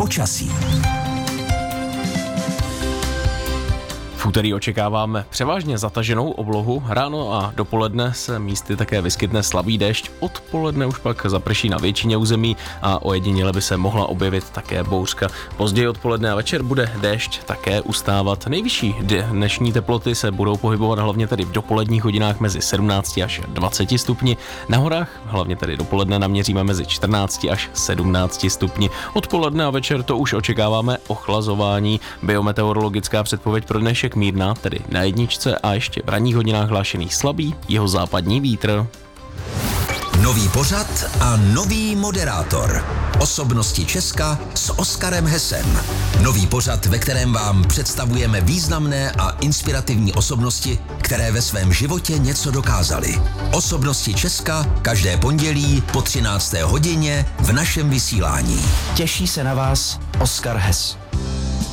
počasí. V úterý očekáváme převážně zataženou oblohu, ráno a dopoledne se místy také vyskytne slabý déšť, odpoledne už pak zaprší na většině území a ojediněle by se mohla objevit také bouřka. Později odpoledne a večer bude déšť také ustávat. Nejvyšší dnešní teploty se budou pohybovat hlavně tedy v dopoledních hodinách mezi 17 až 20 stupni. Na horách, hlavně tedy dopoledne, naměříme mezi 14 až 17 stupni. Odpoledne a večer to už očekáváme ochlazování. Biometeorologická předpověď pro dnešek mírná, tedy na jedničce, a ještě v ranních hodinách hlášený slabý jihozápadní vítr. Nový pořad a nový moderátor. Osobnosti Česka s Oskarem Hesem. Nový pořad, ve kterém vám představujeme významné a inspirativní osobnosti, které ve svém životě něco dokázaly. Osobnosti Česka každé pondělí po 13. hodině v našem vysílání. Těší se na vás Oskar Hes.